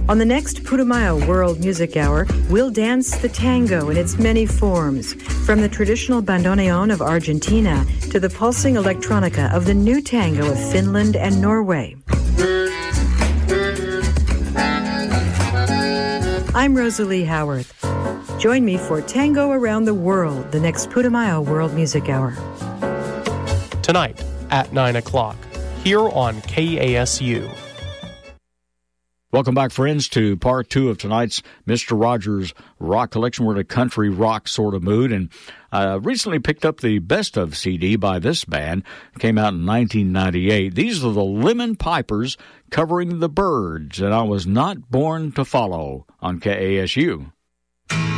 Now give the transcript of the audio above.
On the next Putumayo World Music Hour, we'll dance the tango in its many forms, from the traditional bandoneon of Argentina to the pulsing electronica of the new tango of Finland and Norway. I'm Rosalie Howarth. Join me for Tango Around the World, the next Putumayo World Music Hour. Tonight at 9 o'clock, here on KASU. Welcome back, friends, to part two of tonight's Mr. Rogers Rock Collection. We're in a country rock sort of mood, and recently picked up the best of CD by this band. It came out in 1998. These are the Lemon Pipers covering the Byrds, and I Was Not Born to Follow on KASU.